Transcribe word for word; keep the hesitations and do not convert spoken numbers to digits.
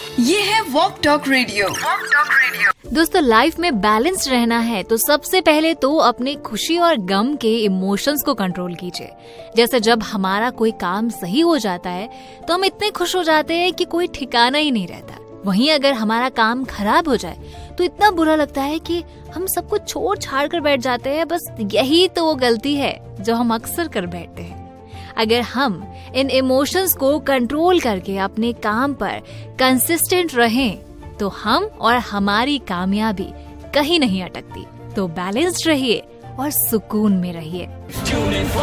ये है walk talk radio. Walk talk radio दोस्तों, लाइफ में बैलेंस रहना है तो सबसे पहले तो अपने खुशी और गम के इमोशंस को कंट्रोल कीजिए। जैसे जब हमारा कोई काम सही हो जाता है तो हम इतने खुश हो जाते हैं कि कोई ठिकाना ही नहीं रहता। वहीं अगर हमारा काम खराब हो जाए तो इतना बुरा लगता है कि हम सब कुछ छोड़ छाड़ कर बैठ जाते हैं। बस यही तो वो गलती है जो हम अक्सर कर बैठते हैं। अगर हम इन इमोशंस को कंट्रोल करके अपने काम पर कंसिस्टेंट रहें तो हम और हमारी कामयाबी कहीं नहीं अटकती। तो बैलेंस्ड रहिए और सुकून में रहिए।